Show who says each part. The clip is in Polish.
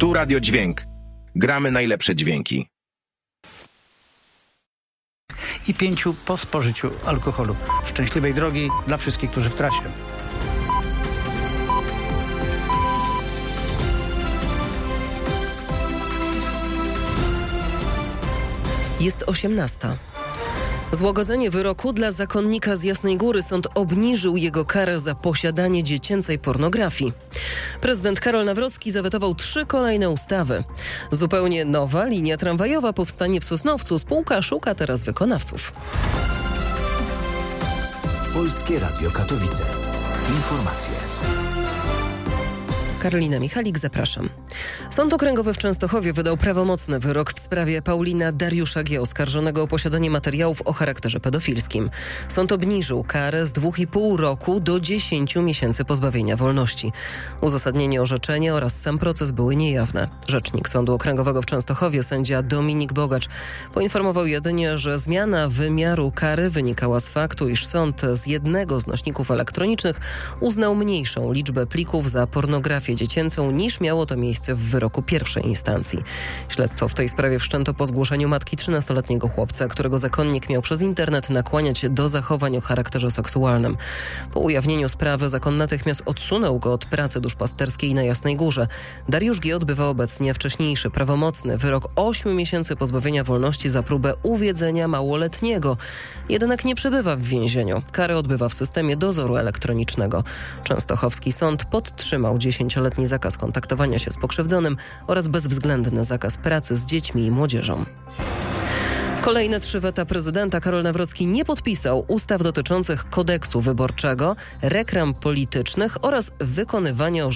Speaker 1: Tu Radio Dźwięk. Gramy najlepsze dźwięki.
Speaker 2: I 5 po spożyciu alkoholu. Szczęśliwej drogi dla wszystkich, którzy w trasie.
Speaker 3: Jest 18. Złagodzenie wyroku dla zakonnika z Jasnej Góry. Sąd obniżył jego karę za posiadanie dziecięcej pornografii. Prezydent Karol Nawrocki zawetował 3 kolejne ustawy. Zupełnie nowa linia tramwajowa powstanie w Sosnowcu. Spółka szuka teraz wykonawców.
Speaker 4: Polskie Radio Katowice. Informacje.
Speaker 3: Karolina Michalik, zapraszam. Sąd Okręgowy w Częstochowie wydał prawomocny wyrok w sprawie Paulina Dariusza G., oskarżonego o posiadanie materiałów o charakterze pedofilskim. Sąd obniżył karę z 2,5 roku do 10 miesięcy pozbawienia wolności. Uzasadnienie orzeczenia oraz sam proces były niejawne. Rzecznik Sądu Okręgowego w Częstochowie, sędzia Dominik Bogacz, poinformował jedynie, że zmiana wymiaru kary wynikała z faktu, iż sąd z jednego z nośników elektronicznych uznał mniejszą liczbę plików za pornografię dziecięcą niż miało to miejsce w wyroku pierwszej instancji. Śledztwo w tej sprawie wszczęto po zgłoszeniu matki 13-letniego chłopca, którego zakonnik miał przez internet nakłaniać do zachowań o charakterze seksualnym. Po ujawnieniu sprawy zakon natychmiast odsunął go od pracy duszpasterskiej na Jasnej Górze. Dariusz G. odbywa obecnie wcześniejszy prawomocny wyrok 8 miesięcy pozbawienia wolności za próbę uwiedzenia małoletniego. Jednak nie przebywa w więzieniu. Karę odbywa w systemie dozoru elektronicznego. Częstochowski sąd podtrzymał 10-letni zakaz kontaktowania się z pokrzywdzonym oraz bezwzględny zakaz pracy z dziećmi i młodzieżą. Kolejne 3 weta prezydenta. Karol Nawrocki nie podpisał ustaw dotyczących kodeksu wyborczego, reklam politycznych oraz wykonywania